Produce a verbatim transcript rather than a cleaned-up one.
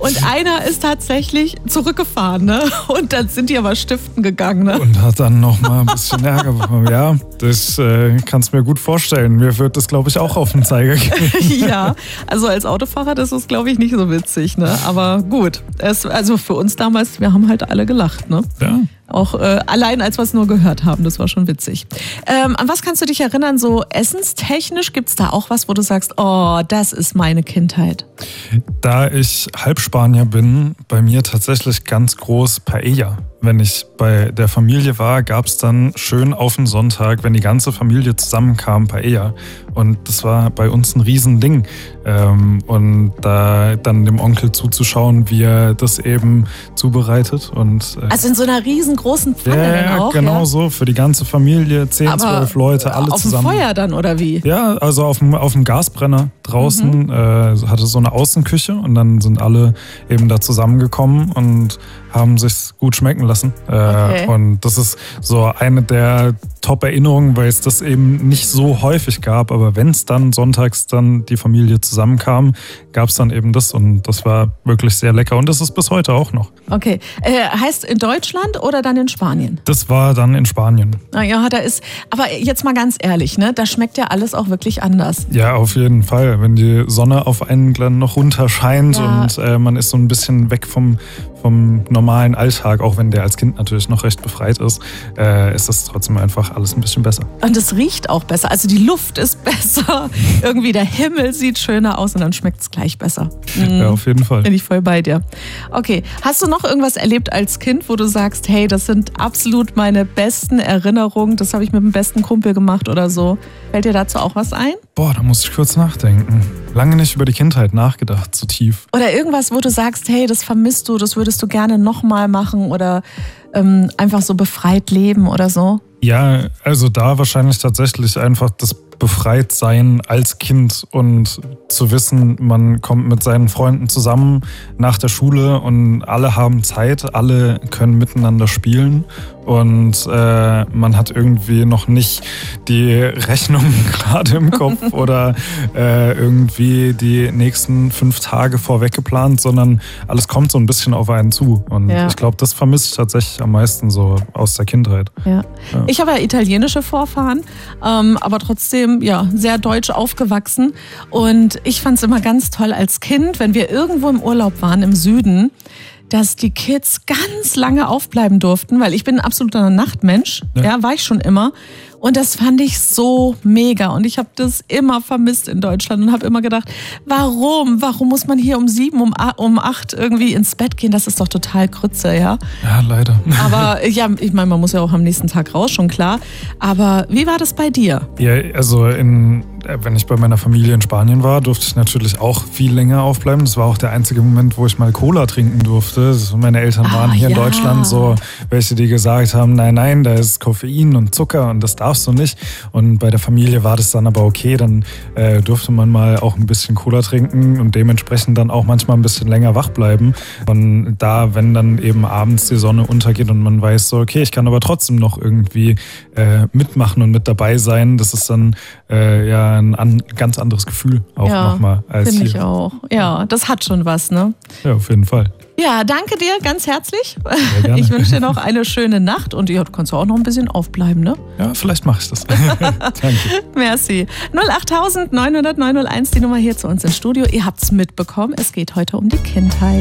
Und einer ist tatsächlich zurückgefahren, ne? Und dann sind die aber stiften gegangen, ne? Und hat dann nochmal ein bisschen Ärger bekommen. Ja, das äh, kannst du mir gut vorstellen. Mir wird das, glaube ich, auch auf den Zeiger gehen. Ja, also als Autofahrer, das ist, glaube ich, nicht so witzig, ne? Aber gut, es, also für uns damals, wir haben halt alle gelacht, ne? Ja. Auch äh, allein, als wir es nur gehört haben, das war schon witzig. Ähm, an was kannst du dich erinnern, so essenstechnisch? Gibt es da auch was, wo du sagst, oh, das ist meine Kindheit? Da ich Halbspanier bin, bei mir tatsächlich ganz groß Paella. Wenn ich bei der Familie war, gab es dann schön auf den Sonntag, wenn die ganze Familie zusammenkam, Paella. Und das war bei uns ein Riesending. Ähm, und da dann dem Onkel zuzuschauen, wie er das eben zubereitet. Und, äh, also in so einer riesengroßen Pfanne ja, dann auch? genau Ja? so, für die ganze Familie, zehn, Aber zwölf Leute, alle auf zusammen. Auf dem Feuer dann, oder wie? Ja, also auf dem, auf dem Gasbrenner draußen, mhm. äh, hatte so eine Außenküche und dann sind alle eben da zusammengekommen und haben sich's gut schmecken lassen. Äh, okay. Und das ist so eine der Top-Erinnerungen, weil es das eben nicht so häufig gab, aber wenn es dann sonntags dann die Familie zusammenkam, gab es dann eben das und das war wirklich sehr lecker und das ist bis heute auch noch. Okay, äh, heißt in Deutschland oder dann in Spanien? Das war dann in Spanien. Ah, ja, da ist, aber jetzt mal ganz ehrlich, ne, da schmeckt ja alles auch wirklich anders. Ja, auf jeden Fall, wenn die Sonne auf einen dann noch runter scheint ja. und äh, man ist so ein bisschen weg vom vom normalen Alltag, auch wenn der als Kind natürlich noch recht befreit ist, äh, ist das trotzdem einfach alles ein bisschen besser. Und es riecht auch besser, also die Luft ist besser, irgendwie der Himmel sieht schöner aus und dann schmeckt es gleich besser. Mhm. Ja, auf jeden Fall. Bin ich voll bei dir. Okay, hast du noch irgendwas erlebt als Kind, wo du sagst, hey, das sind absolut meine besten Erinnerungen, das habe ich mit dem besten Kumpel gemacht oder so? Fällt dir dazu auch was ein? Boah, da muss ich kurz nachdenken. Lange nicht über die Kindheit nachgedacht, so tief. Oder irgendwas, wo du sagst, hey, das vermisst du, das würdest du gerne nochmal machen oder ähm, einfach so befreit leben oder so? Ja, also da wahrscheinlich tatsächlich einfach das Befreitsein als Kind und zu wissen, man kommt mit seinen Freunden zusammen nach der Schule und alle haben Zeit, alle können miteinander spielen und äh, man hat irgendwie noch nicht die Rechnung gerade im Kopf oder äh, irgendwie die nächsten fünf Tage vorweg geplant, sondern alles kommt so ein bisschen auf einen zu und ja. ich glaube, das vermisse ich tatsächlich am meisten so aus der Kindheit. Ja. Ja. Ich habe ja italienische Vorfahren, ähm, aber trotzdem ja, sehr deutsch aufgewachsen und ich fand es immer ganz toll als Kind, wenn wir irgendwo im Urlaub waren im Süden, dass die Kids ganz lange aufbleiben durften, weil ich bin ein absoluter Nachtmensch, ja. ja, war ich schon immer. Und das fand ich so mega und ich habe das immer vermisst in Deutschland und habe immer gedacht, warum? Warum muss man hier um sieben, um, um acht irgendwie ins Bett gehen? Das ist doch total Grütze, ja? Ja, leider. Aber ja, ich meine, man muss ja auch am nächsten Tag raus, schon klar. Aber wie war das bei dir? Ja, also in, wenn ich bei meiner Familie in Spanien war, durfte ich natürlich auch viel länger aufbleiben. Das war auch der einzige Moment, wo ich mal Cola trinken durfte. Meine Eltern waren ah, hier ja. in Deutschland so welche, die gesagt haben, nein, nein, da ist Koffein und Zucker und das darfst du nicht. Und bei der Familie war das dann aber okay, dann äh, durfte man mal auch ein bisschen Cola trinken und dementsprechend dann auch manchmal ein bisschen länger wach bleiben. Und da, wenn dann eben abends die Sonne untergeht und man weiß so, okay, ich kann aber trotzdem noch irgendwie äh, mitmachen und mit dabei sein, das ist dann äh, ja ein an, ganz anderes Gefühl auch ja, nochmal als hier. Finde ich auch. Ja, das hat schon was, ne? Ja, auf jeden Fall. Ja, danke dir ganz herzlich. Sehr gerne. Ich wünsche dir noch eine schöne Nacht und ja, du kannst auch noch ein bisschen aufbleiben, ne? Ja, vielleicht mache ich das. Danke. Merci. null acht neun null neun null eins, die Nummer hier zu uns ins Studio. Ihr habt's mitbekommen, es geht heute um die Kindheit.